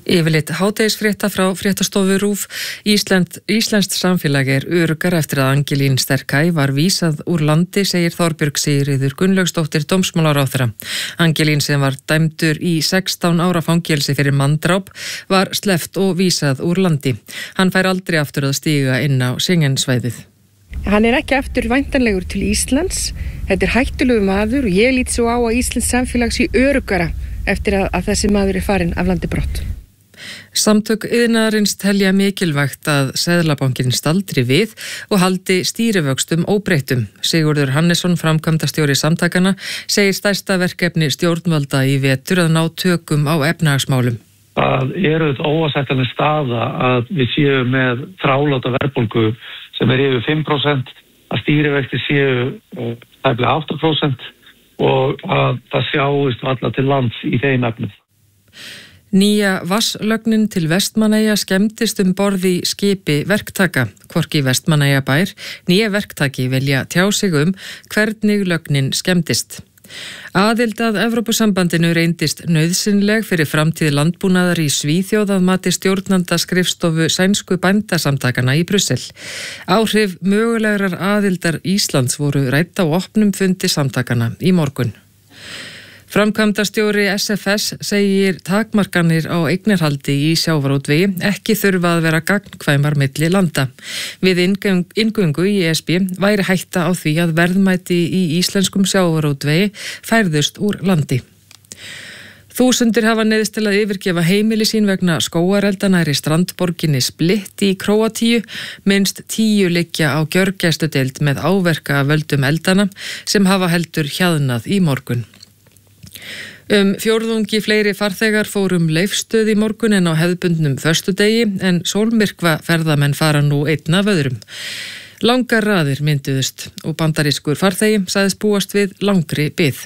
Yfirleitt hádegisfrétta frá fréttastofu RÚV. Íslenskt samfélag öruggara eftir að Angelín Sterkay var vísað úr landi, segir Þorbjörg Sigríður Gunnlaugsdóttir dómsmálaráðherra. Angelín, sem var dæmdur í 16 ára fangelsi fyrir manndráp, var sleppt og vísað úr landi. Hann fær aldrei aftur að stíga inn á Schengen-svæðið. Hann ekki aftur væntanlegur til Íslands. Þetta hættulegu maður og ég lít svo á að Íslands samfélag sé öruggara eftir að þessi maður farinn af landi brott. Samtök iðnaðarins telja mikilvægt að Seðlabankinn staldri við og haldi stýrivöxtum óbreyttum. Sigurður Hannesson, framkvæmdastjóri samtakana, segir stærsta verkefni stjórnvalda í vetur að ná tökum á efnahagsmálum. Það þetta óásættanleg staða að við séum með þráláta verðbólgu sem yfir 5%, að stýrivextir séu tæplega 8% og að það sjáist varla til lands í þeim efnum. Nýja vatnslögnin til Vestmannaeyja skemmdist borð í skipi verktaka. Hvorki Vestmannaeyjabær né verktaki vilja tjá sig hvernig lögnin skemmdist. Aðild að Evrópusambandinu reyndist nauðsynleg fyrir framtíð landbúnaðar í Svíþjóð að mati stjórnanda skrifstofu sænsku bændasamtakana í Brussel. Áhrif mögulegrar aðildar Íslands voru rædd á opnum fundi samtakana í morgun. Framkvæmdastjóri SFS segir takmarkanir á eignarhaldi í sjávarútvegi ekki þurfa að vera gagnkvæmar milli landa. Við inngöngu í ESB væri hætta á því að verðmæti í íslenskum sjávarútvegi færðust úr landi. Þúsundir hafa neyðst til að yfirgefa heimili sín vegna skógarelda nærri strandborginni Split í Króatíu. Minnst 10 liggja á gjörgæsludeild með áverka af völdum eldana sem hafa heldur hjaðnað í morgun. Fjórðungi fleiri farþegar fóru Leifsstöð í morgun en á hefðbundnum föstudegi, en sólmyrkva ferðamenn fara nú einn af öðrum. Langar raðir mynduðust og bandarískur farþegi sagðist búast við langri bið.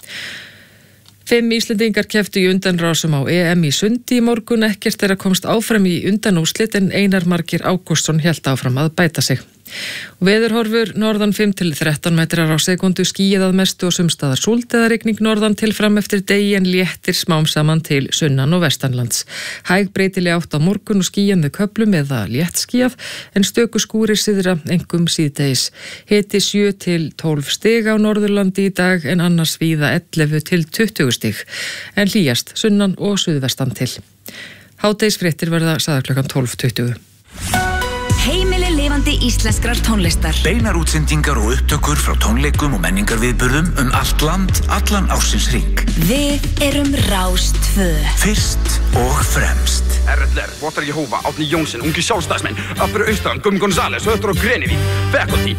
5 Íslendingar kepptu í undanrásum á EM í sundi í morgun. Ekkert að komst áfram í undanúrslit en Einar Margeir Ágústsson hélt áfram að bæta sig. Veðurhorfur norðan 5 til 13 metrar á sekundu, skýjað að mestu og sumstaðar súld eða rigning norðan til fram eftir degi en léttir smám saman til sunnan og vestanlands. Hæg breytileg átt á morgun og skýjað með köflum eða létt skýjað en stöku skúrir syðra, einkum síðdegis. Hiti 7 til 12 stig á Norðurlandi í dag en annars víða 11 til 20 stig. En hlýjast sunnan og suðvestan til. Hádegisfréttir verða sagðar klukkan 12:20. Heimili lifandi íslenskrar tónlistar. Beinar útsendingar og upptökur frá tónleikum og menningarviðburðum allt land, allan ársins hring. Við erum Rás 2. Fyrst og fremst. RLR, Votar Jehova, Árni Jónsson, ungi sjálfstæðismenn, Öppur Austran, Gummi González, Höttur og Grenivík, Faculty,